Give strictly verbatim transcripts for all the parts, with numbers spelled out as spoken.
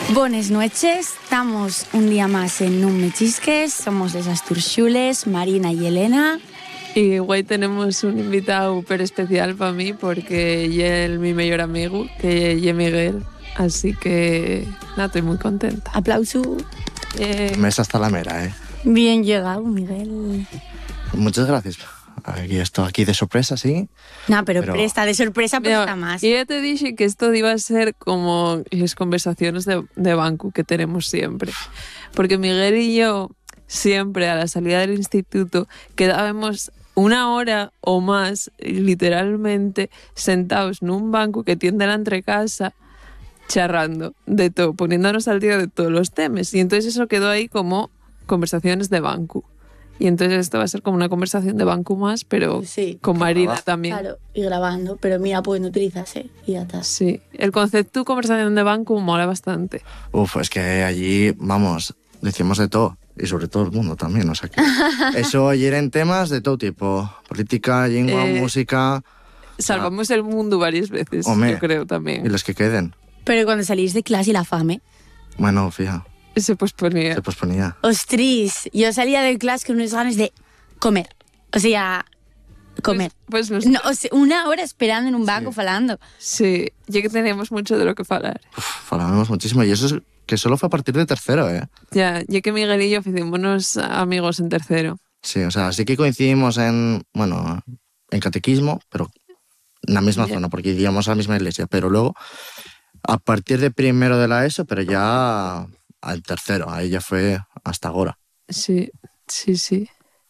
Buenas noches, estamos un día más en Un Mechisques, somos les Asturxules, Marina y Elena. Y hoy tenemos un invitado súper especial para mí porque es mi mejor amigo, que es Miguel. Así que, nada, estoy muy contenta. Aplauso. Eh, Mesa hasta la mera, ¿eh? Bien llegado, Miguel. Muchas gracias. Aquí estoy aquí de sorpresa, sí. No, pero, Pero- presta de sorpresa, pero Mira, está más. y ya te dije que esto iba a ser como las conversaciones de, de banco que tenemos siempre. Porque Miguel y yo siempre a la salida del instituto quedábamos una hora o más literalmente sentados en un banco que tiende la entrecasa charrando de todo, poniéndonos al día de todos los temas. Y entonces eso quedó ahí como conversaciones de banco. Y entonces esto va a ser como una conversación de banco más, pero Sí. con Marina también. Claro, y grabando, pero mira, pues no utilizas, ¿eh? Y ya está. Sí, el concepto de conversación de banco mola bastante. Uf, es que allí, vamos, decimos de todo. Y sobre todo el mundo también, o sea que... Eso ayer en temas de todo tipo. Política, lengua, Eh, música... Salvamos el mundo varias veces, Hombre, yo creo Y también. los que queden. Pero cuando salís de clase y la fame. Bueno, fija, Se posponía. se posponía. Ostris, yo salía de clase con unas ganas de comer. O sea, comer. Pues, pues nos- No, o sea, una hora esperando en un banco Sí. falando. sí, ya que teníamos mucho de lo que hablar. Uf, falábamos muchísimo. Y eso es que solo fue a partir de tercero, ¿eh? Ya, ya que Miguel y yo hicimos amigos en tercero. Sí, o sea, sí que coincidimos en, bueno, en catequismo, pero en la misma Ya. zona, porque íbamos a la misma iglesia. Pero luego, a partir de primero de la ESO, pero ya al tercero, ahí ya fue hasta ahora. Sí, sí, sí.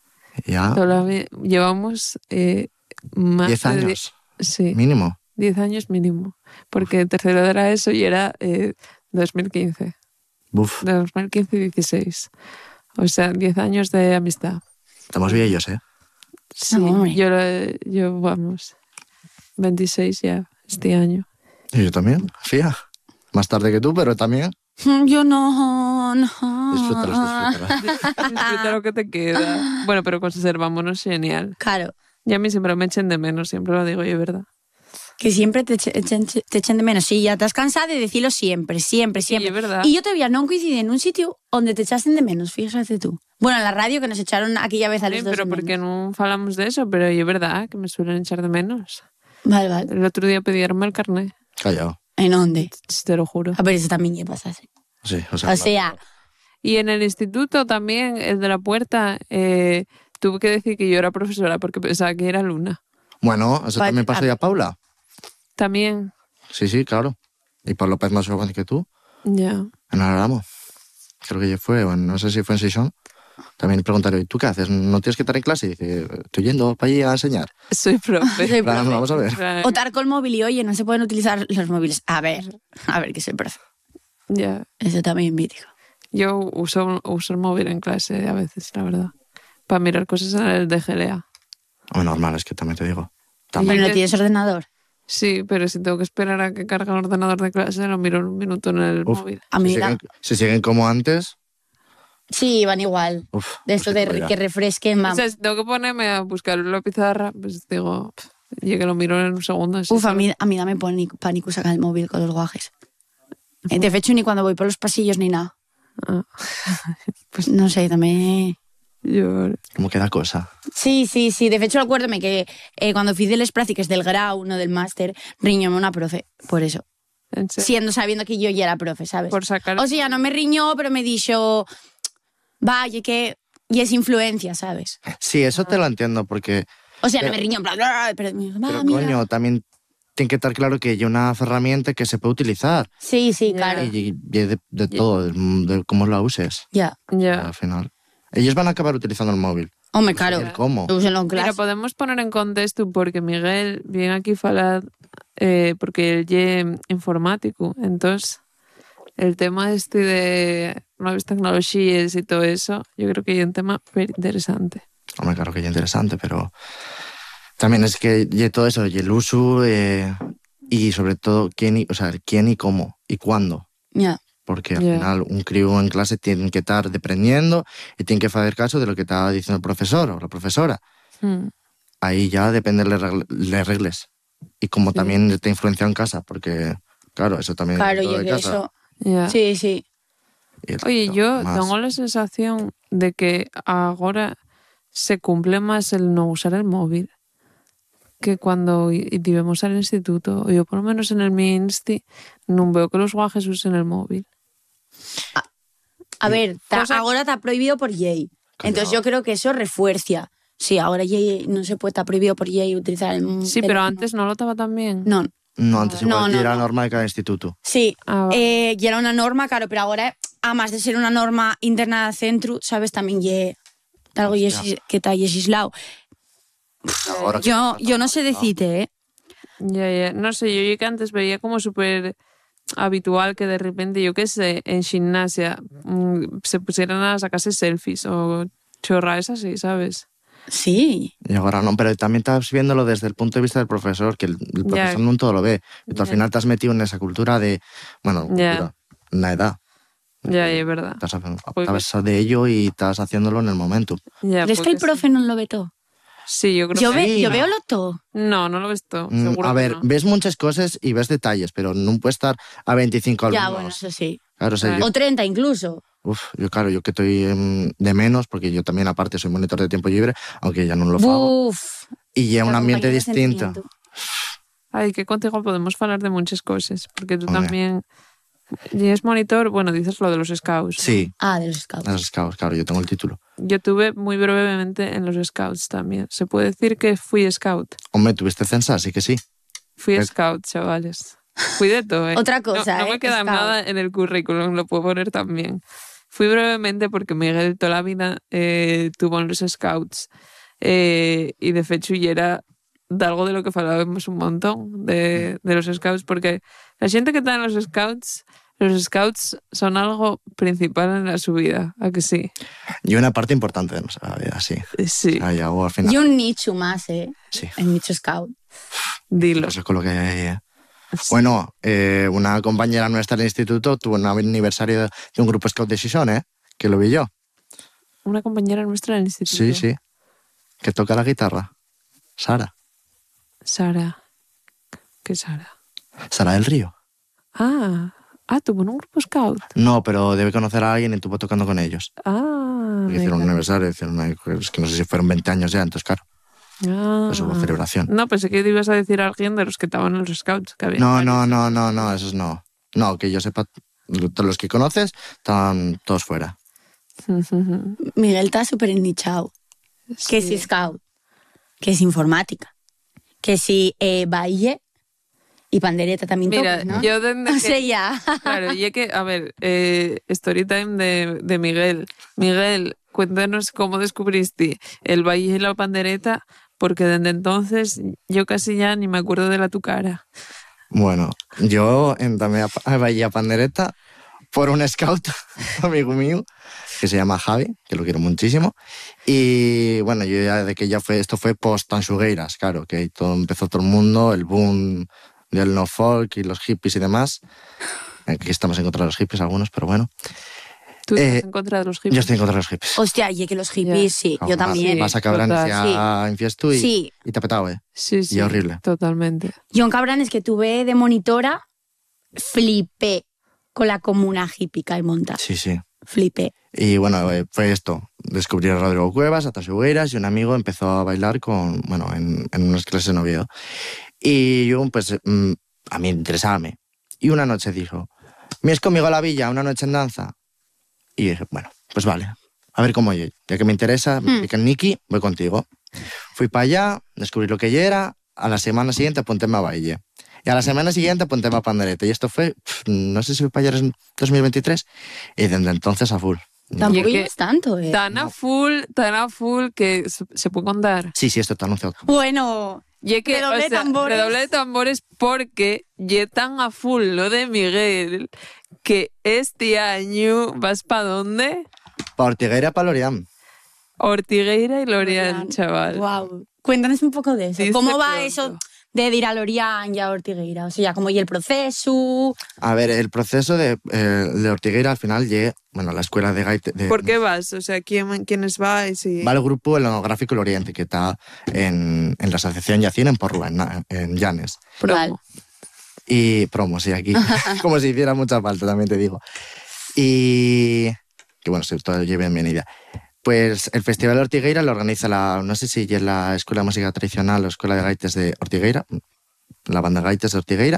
Ya Todavía llevamos eh, más diez de die- años, Sí, mínimo. diez años mínimo. Porque el tercero era eso y era eh, dos mil quince. Buf, De dos mil quince y dieciséis. O sea, diez años de amistad. estamos viejos, ¿eh? Sí, No, hombre. yo, lo- yo, vamos, veintiséis ya este año. Y yo también, fía. Más tarde que tú, pero también. Yo no, no. Disfrútalos, disfrútalos. Disfruta lo que te queda. Bueno, pero conservámonos genial. Claro, Y a mí siempre me echen de menos, siempre lo digo yo, ¿verdad? que siempre te eche- echen, te echen de menos. Sí, ya te has cansado de decirlo siempre, siempre, siempre. es verdad. Y yo todavía no coincidí en un sitio donde te echasen de menos, fíjate tú. Bueno, en la radio que nos echaron aquella vez a los Sí, dos pero de porque menos. no hablamos de eso, pero es verdad que me suelen echar de menos. Vale, vale. El otro día pidieronme el carnet, Callado. ¿En dónde? te lo juro. A ver, eso también ya pasase. Sí, o sea. O sea, Y en el instituto también, el de la puerta, eh, tuve que decir que yo era profesora porque pensaba que era alumna. Bueno, eso Vale, también pasó a- ya a Paula. También, Sí, sí, claro. Y Pablo López más joven que tú, ya. en Alamo. Creo que ya fue, o en- no sé si fue en Sison. También preguntaron, ¿y tú qué haces? ¿No tienes que estar en clase? Y dice, estoy yendo para allí a enseñar. Soy profe. Soy Plan, profe. vamos a ver. o tar con móvil y oye, no se pueden utilizar los móviles. A ver, a ver, que soy profe. Ya. Eso también mítico. Yo uso, uso el móvil en clase a veces, la verdad. Para mirar cosas en el D G L A. O normal, es que también te digo. Pero También. no tienes ordenador. Sí, pero si tengo que esperar a que cargue el ordenador de clase, lo miro en un minuto en el Uf, móvil. A mí si, la- siguen, si siguen como antes, Sí, van igual. uf, De esto pues de qué re- calidad. que refresquen, O vamos. sea, si tengo que ponerme a buscar la pizarra, pues digo, pff, y que lo miro en un segundo. así Uf, a solo. mí, a mí dame pánico, pánico sacar el móvil con los guajes. Eh, De hecho, ni cuando voy por los pasillos ni nada. Ah. Pues no sé, también... Yo, Como queda cosa. Sí, sí, sí. De hecho, acuérdame que eh, cuando fui de les prácticas del grau, no del máster, riñóme una profe, por eso. en serio, Siendo, sabiendo que yo ya era profe, ¿sabes? por sacar... O sea, no me riñó, pero me dijo, vaya, que... Y es influencia, ¿sabes? Sí, eso te lo entiendo, porque, O sea, no Pero- me riñó, en plan, "Ah", pero me dijo, va, pero mira. coño, también tiene que estar claro que hay una herramienta que se puede utilizar. Sí, sí, Ya. claro. Y, y de, de todo, de, de cómo la uses, Ya. Ya. al final. Ellos van a acabar utilizando el móvil. Hombre, claro. El cómo. Úsenlo en Mira, clase. podemos poner en contexto porque Miguel viene aquí a falar eh, porque él es informático. Entonces, el tema este de nuevas tecnologías y todo eso, yo creo que es un tema muy interesante. Hombre, claro que es interesante, pero también es que y todo eso, y el uso, eh, y sobre todo quién y, o sea, quién y cómo y cuándo. Ya. Porque al Ya. final un crío en clase tiene que estar aprendiendo y tiene que hacer caso de lo que está diciendo el profesor o la profesora. Hmm. Ahí ya depende de las reglas. Y como Sí. también te influencia en casa, porque, claro, eso también... Claro, todo yo de que casa. eso... Ya. Sí, sí. Y el Oye, resto, yo más. tengo la sensación de que ahora se cumple más el no usar el móvil que cuando íbamos al instituto. Yo, por lo menos en el mi insti, no veo que los guajes usen el móvil. A ver, ta- Cosa- ahora está prohibido por ley. Claro. Entonces yo creo que eso refuerza. Sí, ahora ya no se puede estar prohibido por ley utilizar el móvil. Sí, pero antes no lo estaba tan bien. No, No, antes No, igual no, era no. norma de cada instituto. sí. Ah, va. Eh, y era una norma, claro, pero ahora, además de ser una norma interna del centro, ¿sabes? También ye, algo ye- Hostia. que está legislado. Ahora que Yo, está yo no tan sé mal, decirte, ¿eh? Ya, ya. No sé, yo, yo que antes veía como súper habitual que de repente, yo qué sé, en gimnasia mm, se pusieran a sacarse selfies o chorradas así, ¿sabes? Sí. Y ahora no, pero también estás viéndolo desde el punto de vista del profesor, que el, el profesor no todo lo ve. Y tú al Ya. final te has metido en esa cultura de, bueno, Ya. cultura, una edad. Ya, ya, es verdad. Estás, Pues- sabes de ello y estás haciéndolo en el momento. Ya, ¿Crees que el porque profe no lo ve todo? Sí, sí, yo creo Yo, que... ve, Sí, yo no. veo lo todo. No, no lo ves todo, Mm, seguro a que ver, no. ves muchas cosas y ves detalles, pero no puedes estar a veinticinco alumnos. Ya, bueno, eso sí. Claro, o sea, Claro. yo, O treinta incluso. uf, yo, claro, yo que estoy em, de menos, porque yo también aparte soy monitor de tiempo libre, aunque ya no lo hago, Buf. y ya un La ambiente compañía de distinto. sentimiento. Ay, que contigo podemos hablar de muchas cosas, porque tú Hombre. también... Y es monitor, bueno, dices lo de los scouts. ¿no? Sí, Ah, de los scouts. los scouts, claro, yo tengo el título. Yo tuve muy brevemente en los scouts también. Se puede decir que fui scout. Hombre, tuviste censa, así que sí. Fui Es- scout, chavales. Fui de todo, ¿eh? Otra cosa, No, no me ¿eh? queda Scout. nada en el currículum, lo puedo poner también. Fui brevemente porque Miguel toda la vida eh, tuvo en los scouts eh, y de hecho y era de algo de lo que hablábamos un montón de, de los scouts, porque la gente que está en los scouts, los scouts son algo principal en la su vida, ¿a que sí? Y una parte importante de nuestra vida, sí. Sí, Ahí hago al final. Y un nicho más, ¿eh? Sí, El nicho scout. dilo. eso es con lo que hay ahí, ¿eh? Bueno, eh, una compañera nuestra del instituto tuvo un aniversario de, de un grupo scout de Xixón, ¿eh? Que lo vi yo. Una compañera nuestra en el instituto. Sí, sí. Que toca la guitarra. Sara. Sara. ¿Qué Sara? Sara del Río. Ah, ah, tuvo en un grupo scout. No, pero debe conocer a alguien y estuvo tocando con ellos. Ah, Porque hicieron un venga. aniversario, hicieron una- es que no sé si fueron veinte años ya, entonces claro, Ah. pues hubo celebración. No, pensé que ibas a decir a alguien de los que estaban en los scouts. Que había No, varios. no, no, no, no, esos no. No, que yo sepa, todos los que conoces están todos fuera. Miguel está súper ennichado. Que Sí. si scout, que si informática, que si eh, baile y pandereta también Mira, tocas, ¿no? yo desde O que- sea, ya. Claro, y es que, a ver, eh, story time de, de Miguel. Miguel, cuéntanos cómo descubriste el baile y la pandereta, porque desde entonces yo casi ya ni me acuerdo de la tu cara. Bueno, yo entamé a, a Bahía Pandereta por un scout, amigo mío, que se llama Javi, que lo quiero muchísimo. Y bueno, yo ya de que ya fue, esto fue post Tanxugueiras, claro, que ahí todo, empezó todo el mundo, el boom del no folk y los hippies y demás. Aquí estamos en contra de los hippies algunos, pero bueno. ¿Tú Eh, estás en contra de los hippies? Yo estoy en contra de los hippies. Hostia, y que los hippies, sí, Como yo vas- también. Vas a Cabranes total, ya en fiestu y, Sí. y te ha petado, ¿eh? Sí, sí. Y horrible. Totalmente. Yo en Cabranes que tuve de monitora, flipé con la comuna hippie que hay montada. Sí, sí. Flipé. Y bueno, eh, fue esto. Descubrí a Rodrigo Cuevas, a Tanxugueiras, y un amigo empezó a bailar con, bueno, en, en unas clases en Oviedo. Y yo, pues, mm, a mí interesábame. Y una noche dijo, ¿vienes conmigo a la villa una noche en danza? Y dije, bueno, pues vale. A ver cómo yo, ya que me interesa, me pica el Niki, voy contigo. Fui para allá, descubrí lo que yo era, a la semana siguiente apuntéme a baile. Y a la semana siguiente apuntéme a pandereta. Y esto fue, pf, no sé si fue para allá en dos mil veintitrés, y desde entonces a full. Tampoco Y es que llevas tanto, ¿eh? Tan a full, tan a full que se, se puede contar. Sí, sí, esto está anunciado. Bueno, Y es que, Redoble o sea, tambores. redoble de tambores porque ye tan a full lo de Miguel que este año vas para dónde? Para Ortigueira, para Lorian. Ortigueira y Lorian, chaval. Wow. Cuéntanos un poco de eso. Dice ¿Cómo va pronto. eso de ir a Lorian y a Ortigueira? O sea, ¿cómo y el proceso? A ver, el proceso de, eh, de Ortigueira al final llega, bueno, la escuela de gaite... De, ¿Por qué vas? O sea, ¿quién, ¿quiénes vais? Y... Va el grupo El Etnográfico del Oriente, que está en, en la Asociación Yacine en Porrúa, en, Na- en Llanes. Promo. Vale. Y promo, sí, aquí. Como si hiciera mucha falta, también te digo. Y que bueno, si todo lleve bien idea. Pues el Festival de Ortigueira lo organiza la, no sé si es la Escuela de Música Tradicional o Escuela de Gaites de Ortigueira, la banda Gaites de Ortigueira,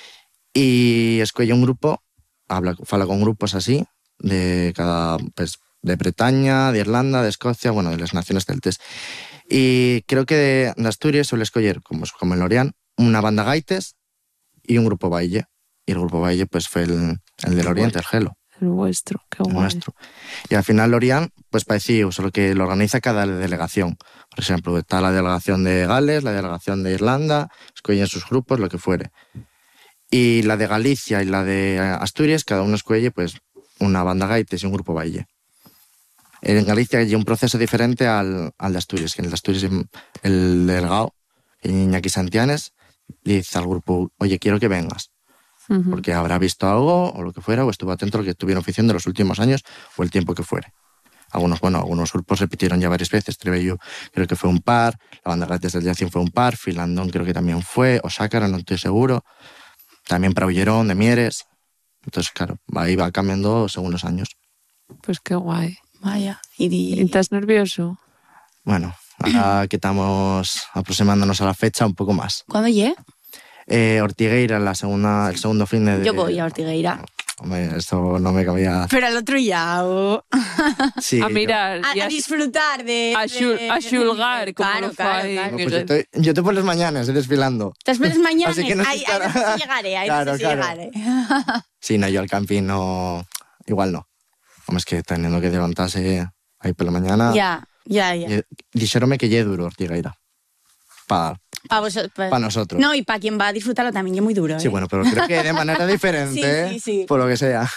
y escolle un grupo, habla, fala con grupos así, de cada, pues, de Bretaña, de Irlanda, de Escocia, bueno, de las naciones celtes. Y creo que de, de Asturias suele escoger, como, como en Lorient, una banda Gaites y un grupo baile. Y el grupo baile pues fue el, el del Oriente, el Gelo. El vuestro, qué guay. El nuestro. Y al final Lorient, pues parecido, solo que lo organiza cada delegación. Por ejemplo, está la delegación de Gales, la delegación de Irlanda, escogen sus grupos, lo que fuere. Y la de Galicia y la de Asturias, cada uno escoge pues una banda Gaites y un grupo baile. En Galicia hay un proceso diferente al, al de Asturias, que en el de Asturias el delegado, Iñaki Santianes, dice al grupo, oye, quiero que vengas. Uh-huh. Porque habrá visto algo o lo que fuera, o estuvo atento a lo que estuvieron haciendo los últimos años o el tiempo que fuere. Algunos, bueno, algunos grupos repitieron ya varias veces. Trebello creo que fue un par, la banda Gaites del Yacín fue un par, Filandón creo que también fue, Osácara, no estoy seguro. También Praullerón, de Mieres. Entonces, claro, ahí va cambiando según los años. Pues qué guay. Vaya. ¿Y, ¿Y estás nervioso? Bueno, ahora que estamos aproximándonos a la fecha, un poco más. ¿Cuándo llegue? Eh, Ortigueira, la segunda, el segundo fin de... Yo voy a Ortigueira. Hombre, eso no me cabía... Pero al otro ya. Oh. Sí, a mirar. A, a disfrutar de... A, xul, de, a xulgar, como claro, lo claro, fai. claro. No, pues yo, estoy, yo estoy por las mañanas, eh, desfilando. ¿Estás por las mañanas? Así que no ahí, estará... ahí no sé si llegaré, ahí claro, no sé si claro. llegaré. Sí, no, yo al camping no... Igual no. Hombre, es que teniendo que levantarse ahí por la mañana... Ya, ya, ya. Dixéronme que lle duro Ortigueira. Para... Para vos, pa... pa nosotros. No, y para quien va a disfrutarlo también es muy duro. ¿eh? Sí, bueno, pero creo que de manera diferente, sí, sí, sí. por lo que sea.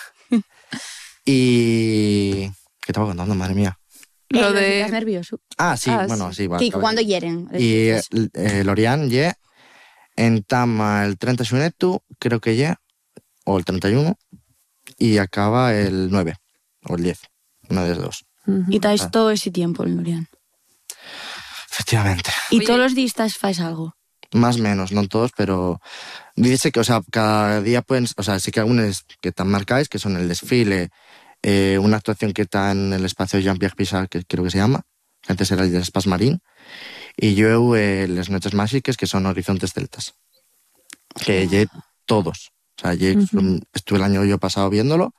Y... ¿Qué estaba contando, madre mía? Lo eh, de... ¿Estás nervioso? Ah, sí, ah, bueno, sí. sí, vale, cuando hieren. Y eh, Lorient lle en Tama el treinta y uno, creo que lle, o el treinta y uno, y acaba el nueve, o el diez, una de las dos. Uh-huh. Y estáis ah. todo ese tiempo en Lorient. Efectivamente. ¿Y Oye, todos los días fais algo? Más o menos, no todos, pero dice que, o sea, cada día pueden, o sea, sí que algunos que están marcados, que son el desfile, eh, una actuación que está en el espacio Jean-Pierre Pissarro, que creo que se llama, que antes era el del Spas Marín, y yo eh, las noches mágicas, que son Horizontes Celtas. Que llegué todos. O sea, llegué, uh-huh. estuve el año yo pasado viéndolo.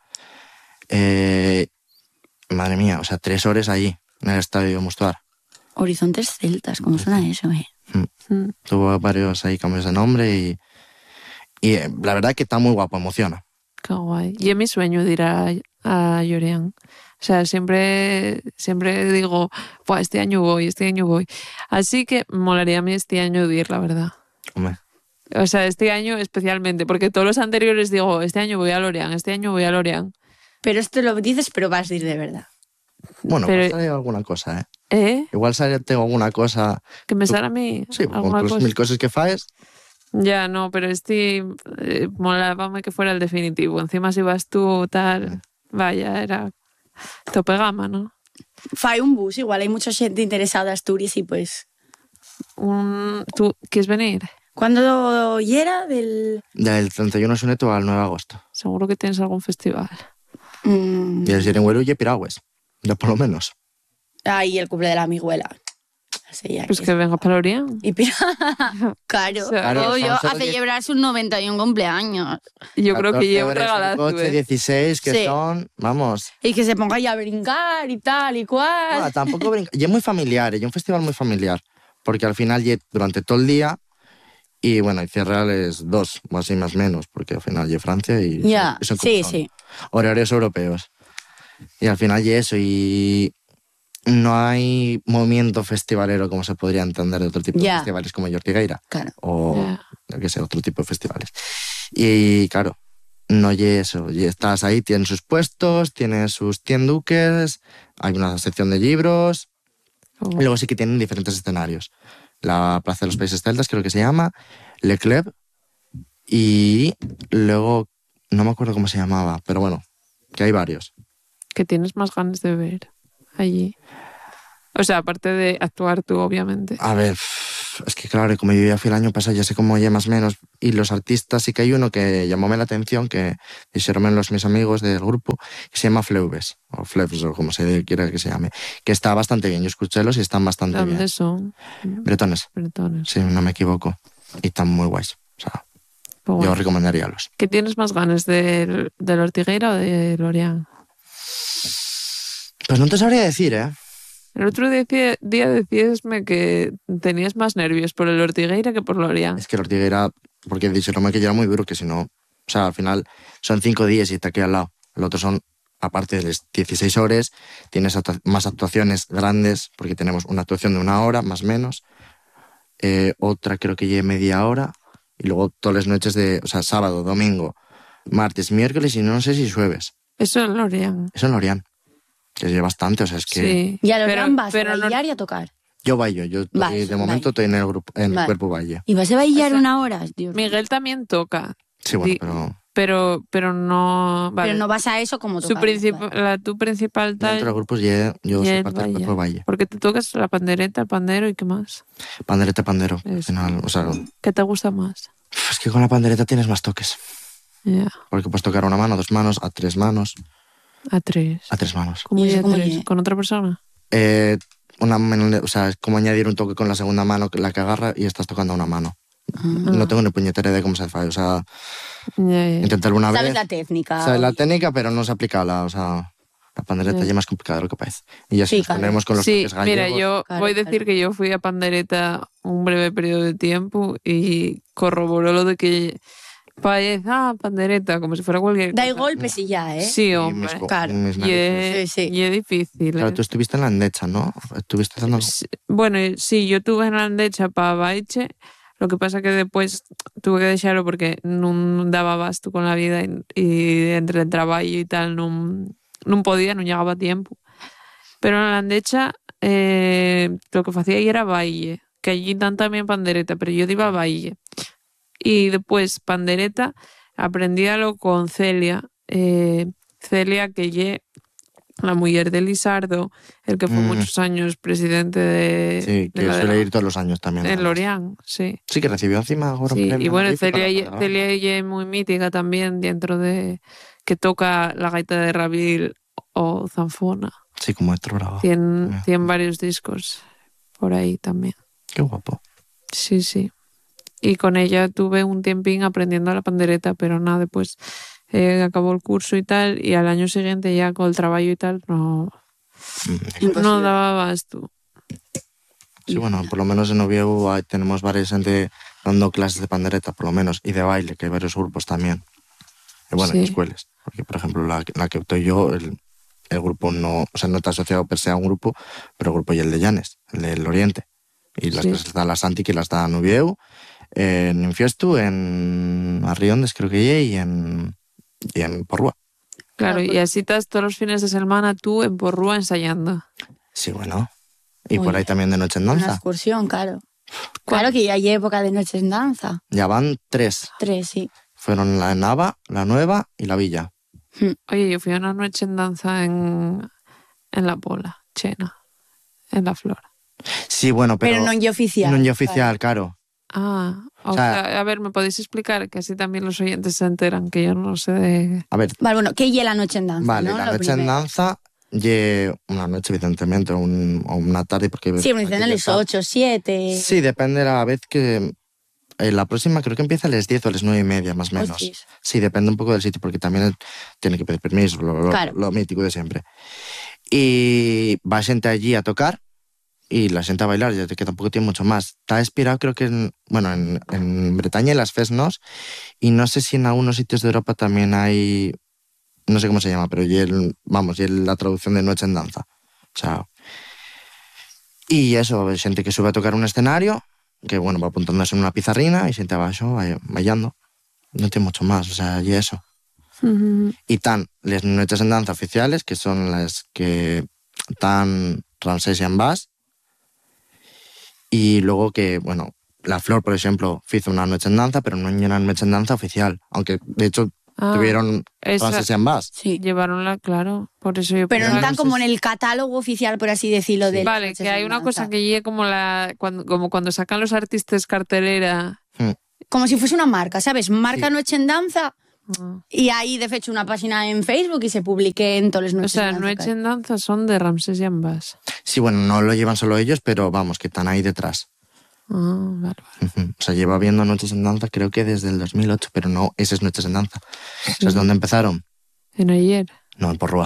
Eh, madre mía, o sea, tres horas allí, en el estadio Mostuar. Horizontes Celtas, ¿cómo suena eso, eh? Mm. Mm. Tuvo varios ahí cambios de nombre y, y eh, la verdad que está muy guapo, emociona. Qué guay. Y es mi sueño de ir a, a Llorean. O sea, siempre, siempre digo, pues este año voy, este año voy. Así que molaría a mí este año de ir, la verdad. Hombre. O sea, este año especialmente, porque todos los anteriores digo, este año voy a Lorient, este año voy a Lorient. Pero esto lo dices, pero vas a ir de verdad. Bueno, pero, igual sale alguna cosa, ¿eh? ¿Eh? Igual sale, tengo alguna cosa... ¿Que me sale a mí? Sí, con tus mil cosas que faes. Ya, no, pero este... Eh, molábame que fuera el definitivo. Encima si vas tú, tal... Sí. Vaya, era... tope gama, ¿no? Fai un bus, igual hay mucha gente interesada en Asturias y pues... Un... ¿Tú quieres venir? ¿Cuándo hiera? Del... Del treinta y uno de junio al nueve de agosto. Seguro que tienes algún festival. Mm. Y el Yerenguero y Piragües. Ya por lo menos. Ah, y el cumple de la amiguela. Sí, pues que, que venga para Lorient. Y pira... Claro, claro obvio, a celebrar sus noventa y un cumpleaños. Yo creo que llevo regalado. Coche, dieciséis, que sí. son, vamos. Y que se ponga ya a brincar y tal y cual. No, tampoco brincar. Y es muy familiar, y es un festival muy familiar. Porque al final, durante todo el día, y bueno, y cierra es dos, más y más menos, porque al final y Francia y, yeah. y son, sí, son sí. horarios europeos. Y al final y eso, y no hay movimiento festivalero como se podría entender de otro tipo yeah. de festivales como Ortigueira. Claro. O, yeah. yo qué sé, otro tipo de festivales. Y claro, no hay eso. Y estás ahí, tienes sus puestos, tienes sus tienduques, hay una sección de libros, oh. y luego sí que tienen diferentes escenarios. La Plaza de los Países Celtas, creo que se llama, Le Club, y luego, no me acuerdo cómo se llamaba, pero bueno, que hay varios. Que tienes más ganas de ver allí. O sea, aparte de actuar tú, obviamente. A ver, Es que claro, como yo ya fui el año pasado, ya sé cómo oye más o menos. Y los artistas, sí que hay uno que llamóme la atención, que dijeron los mis amigos del grupo, que se llama Fleubes, o Flebs, o como se quiera que se llame, que está bastante bien. Yo escuchélos y están bastante ¿Dónde bien. son? Bretones, Bretones. sí, no me equivoco. Y están muy guays. O sea, Pues bueno. yo recomendaríalos. ¿Qué tienes más ganas, del, del Ortigueira o de Lorian? Pues no te sabría decir, ¿eh? El otro día, día decíasme que tenías más nervios por el Ortigueira que por Lorian. Es que el Ortigueira, porque dijeron que era muy duro, que si no, o sea, al final son cinco días y está aquí al lado. El otro son, aparte de las dieciséis horas, tienes actu- más actuaciones grandes, porque tenemos una actuación de una hora, más o menos, eh, otra creo que lleve media hora, y luego todas las noches de, o sea, sábado, domingo, martes, miércoles y no sé si jueves. Eso en Lorian. Eso en Lorian, que es bastante, o sea, es que Sí. Y a los pero, vas pero a no- bailar y a tocar. yo bailo, yo estoy- Vale, de momento vale. estoy en el grupo, en el Vale. cuerpo valle. ¿Y vas a bailar O sea, una hora? Dios. Miguel también toca. Sí, bueno, Di- pero Pero, pero no. Vale. Pero no vas a eso como Su tocar. princip- Vale. la, tu principal dentro tal. de grupos yo, yo y soy el parte del valle. cuerpo valle. Porque te tocas la pandereta, el pandero y qué más. Pandereta, pandero, al Eso. final, o sea, ¿Qué te gusta más? es que con la pandereta tienes más toques. Ya. Porque puedes tocar a una mano, a dos manos, a tres manos, A tres. a tres manos. ¿Cómo ¿Y eso ya cómo tres? ye? ¿Con otra persona? Eh, una mano, o sea, es como añadir un toque con la segunda mano, la que agarra, y estás tocando a una mano. Ah. No tengo ni puñetera idea de cómo se hace, o sea, Ya, ya. intentarlo una ¿Sabes vez. la técnica? Sabes la técnica, pero no se aplica la, o sea, la pandereta Ya. ya es más complicada de lo que parece. Y ya si Sí, nos claro. ponemos con los Sí, toques mira, gallegos, yo Claro, voy a decir claro. que yo fui a pandereta un breve periodo de tiempo y corroboró lo de que parece, ah, pandereta, como si fuera cualquier Da cosa. golpes y ya, ¿eh? Sí, y hombre. mis co- Claro. mis Y narices. es, Sí, sí. y es difícil. Claro, ¿eh? tú estuviste en la Endecha, ¿no? Estuviste haciendo... Sí, bueno, sí, yo tuve en la Andecha para Baiche, lo que pasa que después tuve que dejarlo porque no daba abasto con la vida y, y entre el trabajo y tal no, no podía, no llegaba a tiempo. Pero en la Andecha eh, lo que hacía ahí era baile, que allí dan también pandereta, pero yo iba a baile. Y después pandereta aprendíalo con Celia, eh, Celia que ye la mujer de Lizardo, el que fue Mm. muchos años presidente de, Sí, de que la- suele ir todos los años también. en además. Lorian, sí. Sí, que recibió encima ahora un Sí, premio y bueno, honorífico, Celia, ¿no? ye- Para- Celia ella es muy mítica también dentro de que toca la gaita de Rabil o zanfona. Sí, como Héctor Bravo. Tiene, Ah. tiene varios discos por ahí también. Qué guapo. Sí, sí. Y con ella tuve un tiempín aprendiendo la pandereta, pero nada, después eh, acabó el curso y tal, y al año siguiente ya con el trabajo y tal, no, Mm. Imposible. no daba abasto. Sí, bueno, por lo menos en Oviedo hay- tenemos varias gente dando clases de pandereta, por lo menos, y de baile, que hay varios grupos también. Y bueno, Sí. en escuelas. Porque, por ejemplo, la, la que estoy yo, el, el grupo no, o sea, no está asociado per se a un grupo, pero el grupo y el de Llanes, el del Oriente. Y las Sí. clases dan la Santi, que las da en Oviedo, en Infiestu, en Arriondes, creo que hay, y en, y en Porrúa. Claro, Claro, y así estás todos los fines de semana tú en Porrúa ensayando. Sí, bueno. Y Muy por ahí bien. también de noche en Una danza. excursión, claro. Claro que ya hay época de noches en danza. Ya van tres. Tres, sí. Fueron la Nava, la Nueva y la Villa. Oye, yo fui a una noche en danza en, en La Pola, Chena, en La Flor. Sí, bueno, pero... Pero, no en oficial. No en oficial, claro. Ah, o, O sea- sea, a ver, ¿me podéis explicar? Que así también los oyentes se enteran, que yo no sé de... A ver, Vale, bueno, ¿qué y la noche en danza? vale, ¿no? la Lo noche en primero. danza, y una noche, evidentemente, o un- o una tarde, porque... Sí, me dicen a aquí las ya está. ocho, siete. Sí, depende de la vez que... eh, la próxima creo que empieza a las diez o a las nueve y media, más o menos. Hostis. Sí, depende un poco del sitio, porque también tiene que pedir permiso, lo, lo- Claro. lo mítico de siempre. Y va gente allí a tocar y la gente a bailar, ya que tampoco tiene mucho más. Está inspirado, creo que en, bueno, en, en Bretaña, en las Fesnos, y no sé si en algunos sitios de Europa también hay, no sé cómo se llama, pero y el, vamos, y el- la traducción de noche en danza. O sea, y eso, hay gente que sube a tocar un escenario, que bueno, va apuntándose en una pizarrina y gente abajo ba- bailando. No tiene mucho más, o sea, y eso. Y tan las noches en danza oficiales, que son las que están Ramsés y Ambas. Y luego que, bueno, La Flor, por ejemplo, hizo una noche en danza, pero no hay una noche en danza oficial. Aunque, de hecho, Ah, Tuvieron esa- Frances en Bass. Sí. Llevaronla, claro. Por eso yo Pero no pensaba están que- como en el catálogo oficial, por así decirlo, Sí. del Vale, Noches que hay en una Danza. cosa que llegue como la cuando, como cuando sacan los artistas cartelera. Mm. Como si fuese una marca, ¿sabes? Marca Sí. Noche en Danza Ah. y ahí, de hecho, una página en Facebook y se publique en todas las O noches sea, en Danza. Noche en Danza son de Ramsés y Ambas. Sí, bueno, no lo llevan solo ellos, pero vamos, que están ahí detrás. Ah, vale, vale. Ujú. O sea, lleva viendo Noches en Danza creo que desde el dos mil ocho, pero no, ese es Noches en Danza. ¿Sabes dónde empezaron? En ayer. No, en Porrúa.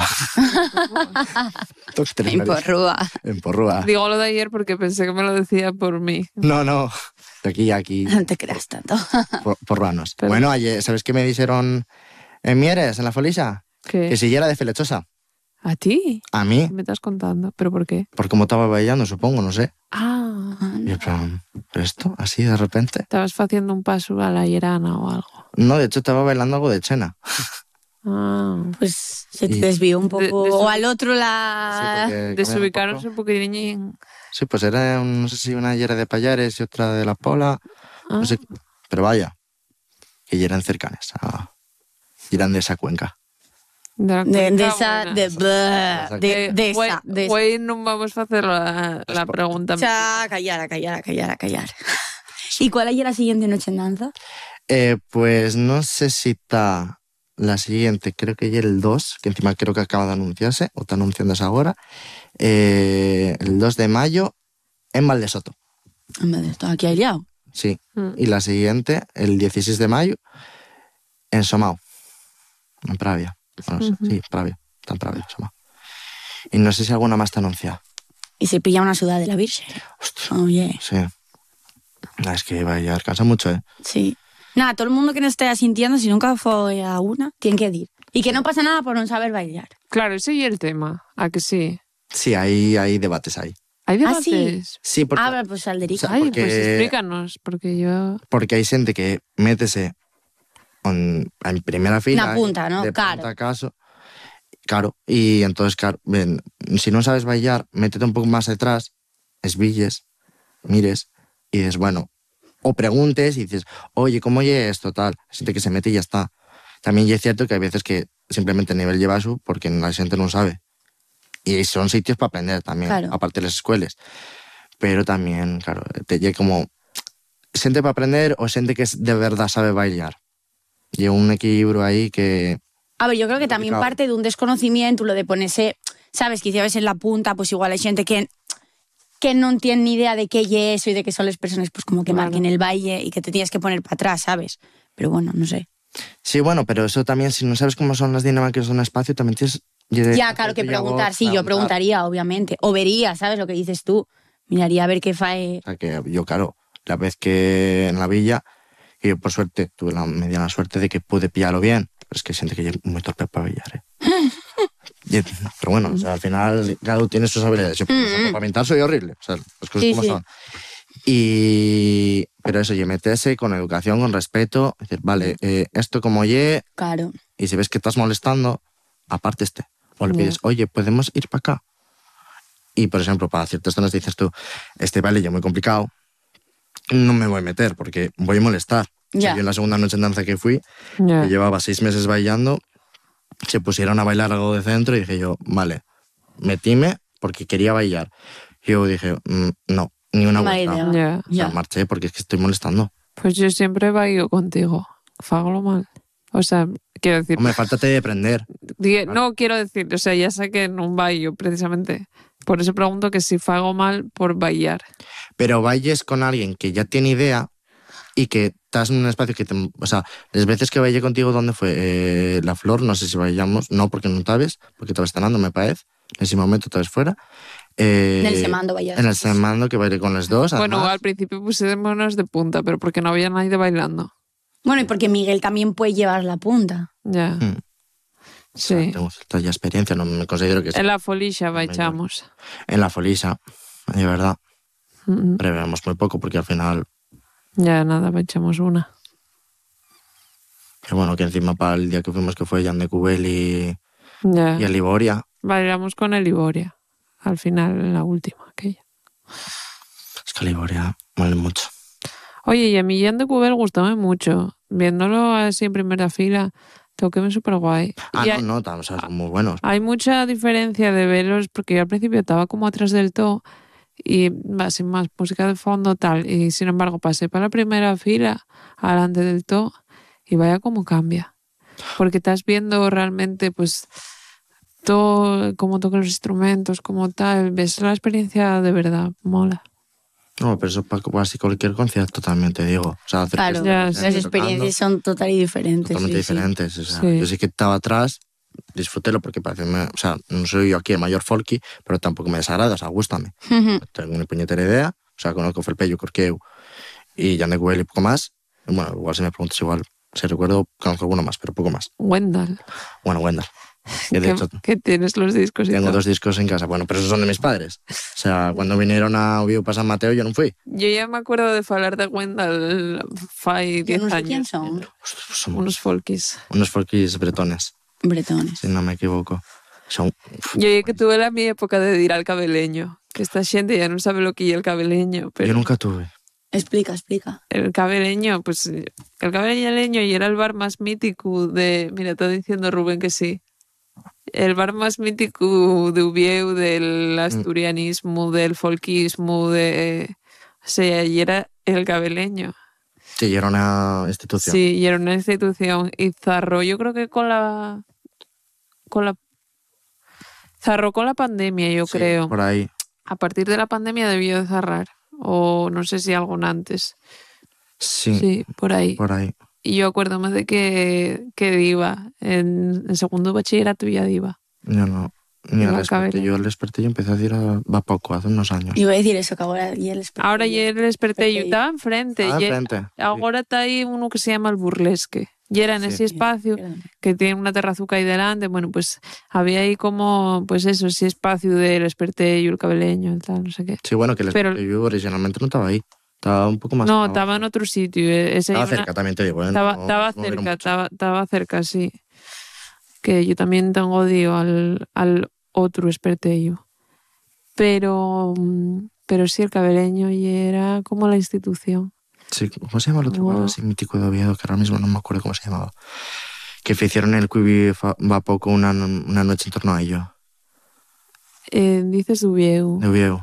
Dos, tres En meses. Porrúa. En Porrúa. Digo lo de ayer porque pensé que me lo decía por mí. No, no. De aquí a aquí. No te creas tanto. por- Porruanos. Pero- Bueno, ayer, ¿sabes qué me dijeron en Mieres, en la Folisa? ¿Qué? Que si yo era de Felechosa. ¿A ti? A mí, Me estás contando. ¿Pero por qué? por cómo estaba bailando, supongo, no sé. Ah, Y yo, pero, ¿pero esto? Así de repente. estabas haciendo un paso a la hierana o algo. No, de hecho estaba bailando algo de Chena. Ah, Pues se te Y- desvió un poco. De- de o su- al otro Sí, la... porque cambiaba un desubicaronse poco. un poquitín. Sí, pues era, un- no sé si una hiera de Payares y otra de La Pola. Ah, No sé, pero vaya, que ya eran cercanas. A, y eran de esa cuenca. de, la De, de cuenca esa... buena. De, bleh, de, Eh, de güey- esa. De esa. güey, no vamos a hacer la, la pregunta. Cha, a callar, a callar, a callar, a callar. ¿Y cuál hay la siguiente Noche en Danza? Eh, pues no sé si está la siguiente, creo que ya el dos, que encima creo que acaba de anunciarse, o está anunciándose ahora. Eh, el dos de mayo en Valdesoto. En vez de esto, aquí hay liado. Sí. Mm. Y la siguiente, el dieciséis de mayo, en Somao, en Pravia. Bueno, sí, Ujú. sí, Pravia, está en Pravia, Somao. Y no sé si alguna más está anunciada. Y se pilla una sudada de la Virgen. Hostia, Oye, sí. Ah, es que vaya, cansa mucho, ¿eh? sí. Nada, todo el mundo que nos esté asintiendo, si nunca fue a una, tiene que ir. Y que no pasa nada por no saber bailar. Claro, ese y el tema. ¿A que sí? Sí, hay, hay debates ahí. ¿Hay Ah, sí. debates? Sí, porque, Ah, pues Alderica. O sea, Ay, porque- pues explícanos, porque yo... porque hay gente que métese en, en primera fila. Una punta, ¿no? De Claro. punta caso. Claro, y entonces, claro, ven, si no sabes bailar, métete un poco más detrás, esbilles, mires, y dices, bueno, o preguntes y dices, oye, ¿cómo oye esto? Tal, hay gente que se mete y ya está. También es cierto que hay veces que simplemente el nivel lleva su porque la gente no sabe. Y son sitios para aprender también, Claro. aparte de las escuelas. Pero también, claro, te llega como gente para aprender o gente que de verdad sabe bailar. Y un equilibrio ahí que... A ver, yo creo que también Complicado. parte de un desconocimiento, lo de ponerse, sabes, que si ves en la punta, pues igual hay gente que, que no tiene ni idea de qué es eso y de qué son las personas, pues como que Claro. marquen el baile y que te tienes que poner para atrás, ¿sabes? Pero bueno, no sé. Sí, bueno, pero eso también, si no sabes cómo son las dinámicas de un espacio, también tienes... Ya, claro que preguntar, sí, yo preguntaría, obviamente. O vería, ¿sabes lo que dices tú? Miraría a ver qué fae. O sea, que yo, claro, la vez que en la villa, y yo por suerte tuve la mediana suerte de que pude pillarlo bien. Pero es que siente que yo muy torpe para billar, ¿eh? Y- pero bueno, o sea, al final cada uno tiene sus habilidades. Yo Mm. para pintar soy horrible, o sea, las cosas Sí, como sí. son. Y... Pero eso, y meterse con educación, con respeto, decir, vale, eh, esto como oye, Claro. y si ves que estás molestando, aparte este. O le Ya. pides, oye, ¿podemos ir para acá? Y, por ejemplo, para ciertas zonas dices tú, este baile ya muy complicado, no me voy a meter porque voy a molestar. O sea, Ya. yo en la segunda noche en danza que fui, Ya. que llevaba seis meses bailando, se pusieron a bailar algo de centro y dije yo, vale, metíme porque quería bailar. Y yo dije, "Mm, no, ni una Mala vuelta. idea. Ya. O sea, Ya. marché porque es que estoy molestando. Pues yo siempre bailo contigo. Fágalo mal. O sea, quiero decir... Hombre, faltate de aprender. Di- No quiero decir, o sea, ya sé que no bailo precisamente. Por eso pregunto que si fago mal por bailar. Pero bailes con alguien que ya tiene idea y que estás en un espacio que te... O sea, las veces que bailé contigo, ¿dónde fue? Eh, la Flor, no sé si bailamos, no, porque no sabes, porque estabas cenando, me parece. En ese momento estabas fuera. Eh, En el semando vaya. En el semando que bailé con los dos, Bueno, además. al principio pusimos de punta, pero porque no había nadie bailando. Bueno, y porque Miguel también puede llevar la punta. Ya. Mm. Sí. Tengo cierta ya experiencia, no me considero que... En la folisha bailamos. En la Folisa, de verdad. Mm, Pero veamos muy poco porque al final... Ya, nada, bailamos una. Que bueno, que encima para el día que fuimos, que fue Jan de Cubel y, Ya. y el Liboria, Bailamos con el Iboria. Al final, en la última, aquella. es que el Liboria vale mucho. Oye, y a mí Jan de Cubel gustó mucho. Viéndolo así en primera fila, Toqueme súper guay. Ah, Y no, hay, no, tam- o sea, son muy buenos. hay mucha diferencia de velos, porque yo al principio estaba como atrás del todo y va, sin más, música de fondo, tal. Y sin embargo, pasé para la primera fila, adelante del todo, y vaya como cambia. Porque estás viendo realmente, pues, todo, cómo tocan los instrumentos, como tal. Ves la experiencia de verdad, mola. No, pero eso para casi cualquier concierto también te digo. O sea, hacer Claro, que Ya, estés sí. las tocando, experiencias son totalmente diferentes. totalmente sí, sí. diferentes. O sea, Sí. yo sí que estaba atrás, disfrutélo porque parece, o sea, no soy yo aquí el mayor folky, pero tampoco me desagrada, o sea, gústame. Ujú. Tengo una puñetera idea, o sea, conozco Felpeyo, Corqueu y Jan de Güell y poco más. Y bueno, igual si me preguntas igual, si recuerdo, conozco alguno más, pero poco más. Wendell, Bueno, Wendell. Que de que, hecho que tienes los discos y tengo tal. dos discos en casa. Bueno, pero esos son de mis padres. O sea, cuando vinieron a Oviedo para San Mateo, yo no fui. Yo ya me acuerdo de hablar de Wendell fai Yo diez no sé años. quién son. Son Unos folkies. unos folkis bretones, Bretones. si no me equivoco. Son, Yo ya que tuve la mi época de ir al cabeleño, que esta gente ya no sabe lo que es el cabeleño, pero yo nunca tuve. Explica, explica. el cabeleño, pues el cabeleño y era el bar más mítico de, mira, está diciendo Rubén que sí, el bar más mítico de Uvieu, del asturianismo, del folkismo, de, o sea, y era el cabeleño. Sí, era una institución. Sí, y era una institución. Y zarró, yo creo que con la. Con la. Zarró con la pandemia, yo Sí, creo. por ahí. A partir de la pandemia debió de cerrar. O no sé si algo antes. Sí, Sí, por ahí. por ahí. Y yo acuérdame de que, que iba. En, en segundo bachillerato ya iba. Yo no. Ni Iba al al desperté. cabello. Yo al desperté yo empecé a decir a, va poco, hace unos años. Iba a decir eso, que ahora y el espectro. Ahora ya el desperté, yo Desperté. estaba enfrente. Ah, y enfrente. Sí. ahora está ahí uno que se llama el burlesque. Y era en Sí. ese espacio que tiene una terrazuca ahí delante. Bueno, pues había ahí como, pues eso, ese espacio del espertello, el cabeleño, el tal, no sé qué. Sí, bueno, que el Pero- desperté yo originalmente no estaba ahí. Estaba un poco más No, abajo. estaba en otro sitio. eh, ese Estaba hay una- cerca, también te digo. ¿eh? Estaba, No- estaba no era cerca, mucho. estaba, estaba cerca, sí. Que yo también tengo odio al, al otro espertello. Pero, mm, pero sí, el cabeleño y era como la institución. Sí, ¿cómo se llama el otro bar Oh. así mítico de Oviedo? Que ahora mismo no me acuerdo cómo se llamaba. Que hicieron el Quibi va poco una, una noche en torno a ello. Eh, dices Uvieu, De Oviedo.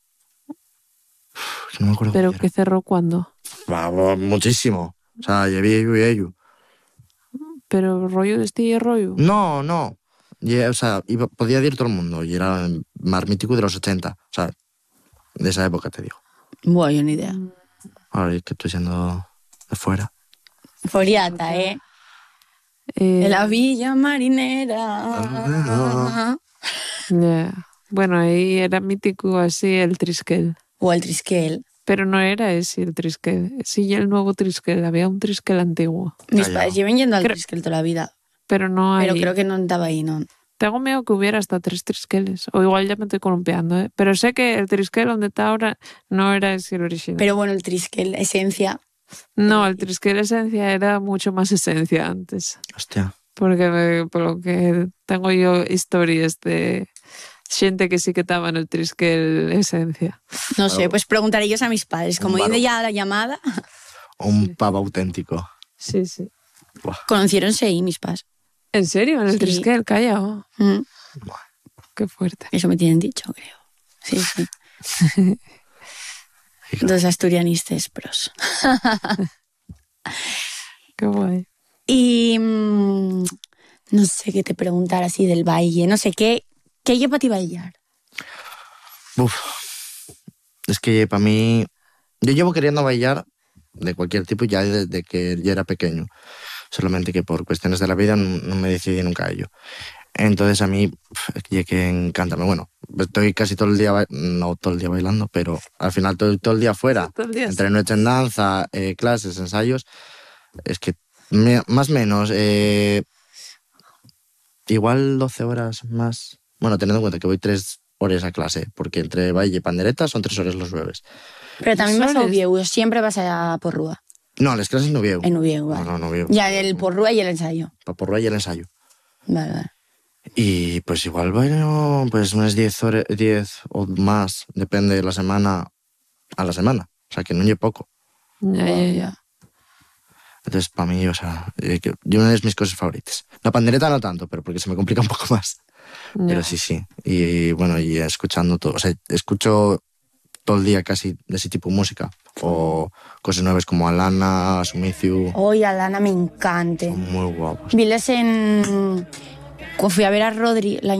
Uf, que no me acuerdo pero cómo que cerró cuando. era. Va, va, muchísimo. O sea, llevé ello y ello. Pero rollo de este y rollo. No, no. Y, o sea, iba, podía ir todo el mundo. Y era el mar mítico de los ochenta. O sea, de esa época te digo. Bueno, yo ni idea. Ahora es que estoy siendo de fuera. Foriata, ¿eh? Eh, En la villa marinera. Ah. ya. Bueno, ahí era mítico así el Triskel. O el Triskel. Pero no era ese el Triskel. Sí, el nuevo Triskel. Había un Triskel antiguo. Mis Callao. padres llevan yendo al Creo- Triskel toda la vida. Pero no hay. Pero creo que no estaba ahí, ¿no? Tengo miedo que hubiera hasta tres Triskeles. O igual ya me estoy columpiando, ¿eh? Pero sé que el Triskel donde está ahora no era ese el original. Pero bueno, el Triskel, esencia. no, el Triskel esencia era mucho más esencia antes. Hostia. Porque me- por lo que tengo yo historias de gente que sí que estaba en el Triskel esencia. No sé, pues preguntaré ellos a mis padres. Un Como varón. yendo ya a la llamada, Un pavo auténtico. Sí, sí. Buah. conociéronse ahí mis padres. ¿En serio? ¿En el Sí. Triskel? Callao. Mm, Qué fuerte. Eso me tienen dicho, creo. Sí, sí. Dos asturianistas pros. Qué guay. Y mm, no sé qué te preguntar así del baile. No sé qué. ¿Qué lleva a ti bailar? Uf. Es que para mí... Yo llevo queriendo bailar de cualquier tipo ya desde que yo era pequeño. Solamente que por cuestiones de la vida no, no me decidí nunca a ello. Entonces a mí, pf, es que que encanta. Bueno, estoy casi todo el día, ba- no todo el día bailando, pero al final todo, todo el día fuera. Todo el día Entre noche en danza, eh, clases, ensayos. Es que me- más o menos, eh, igual doce horas más. Bueno, teniendo en cuenta que voy tres horas a clase, porque entre baile y pandereta son tres horas los jueves. Pero también vas a ¿Soles? Uvieu. Siempre vas a Porrúa. No, las clases no viego. En Uvieu, No, vale. no, no viego. Ya el Porrúa y el ensayo. Pa' por y el ensayo. Vale, vale. Y pues igual bailo pues unas diez horas, diez o más, depende de la semana a la semana. O sea que no es poco. Ya, ya, ya. Entonces, para mí, o sea, eh, que- yo una de mis cosas favoritas. La pandereta no tanto, pero porque se me complica un poco más. Ya. Pero sí, sí. Y bueno, y escuchando todo. O sea, escucho todo el día casi de ese tipo de música. O cosas nuevas como Alana, Sumiciu. Hoy a Lana me encanta. Son muy guapos. Viles en... Fui a ver a Rodri el año